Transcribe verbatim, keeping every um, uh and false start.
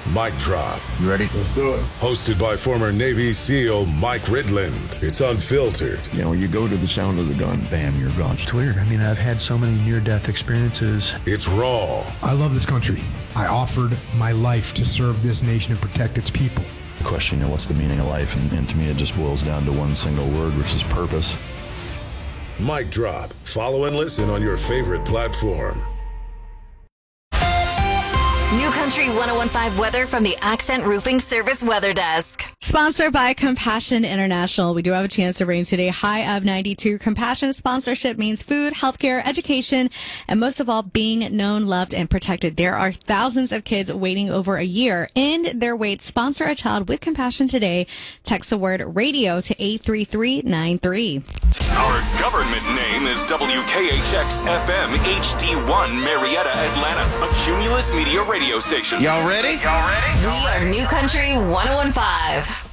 Mic Drop. You ready? Let's do it. Hosted by former Navy SEAL Mike Ridland. It's unfiltered. You know, you go to the sound of the gun, bam, you're gone. It's weird. I mean, I've had so many near-death experiences. It's raw. I love this country. I offered my life to serve this nation and protect its people. The question, you know, what's the meaning of life? And, and to me, it just boils down to one single word, which is purpose. Mic Drop. Follow and listen on your favorite platform. New Country one oh one point five weather from the Accent Roofing Service Weather Desk. Sponsored by Compassion International. We do have a chance to rain today. High of ninety-two. Compassion sponsorship means food, healthcare, education, and most of all, being known, loved, and protected. There are thousands of kids waiting over a year in their wait. Sponsor a child with compassion today. Text the word radio to eight three three nine three. Our government name is W K H X F M H D one Marietta, Atlanta, a Cumulus Media radio station. Y'all ready? Y'all ready? We are New Country one oh one point five.